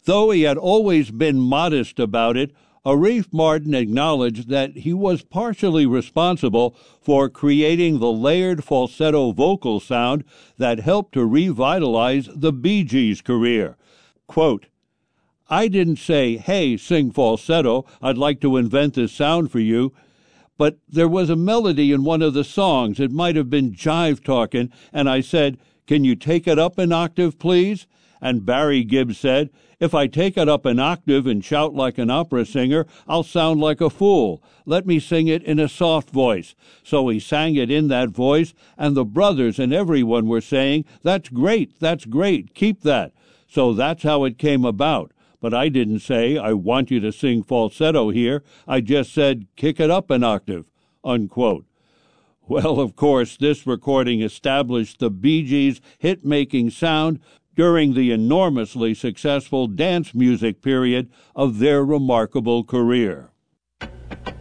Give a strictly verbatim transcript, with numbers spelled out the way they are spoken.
Though he had always been modest about it, Arif Mardin acknowledged that he was partially responsible for creating the layered falsetto vocal sound that helped to revitalize the Bee Gees' career. Quote, "I didn't say, 'Hey, sing falsetto, I'd like to invent this sound for you,' but there was a melody in one of the songs, it might have been jive talking, and I said, 'Can you take it up an octave, please?' And Barry Gibb said, 'If I take it up an octave and shout like an opera singer, I'll sound like a fool. Let me sing it in a soft voice.' So he sang it in that voice, and the brothers and everyone were saying, 'That's great, that's great, keep that.' So that's how it came about. But I didn't say, 'I want you to sing falsetto here.' I just said, 'Kick it up an octave,'" unquote. Well, of course, this recording established the Bee Gees' hit-making sound during the enormously successful dance music period of their remarkable career.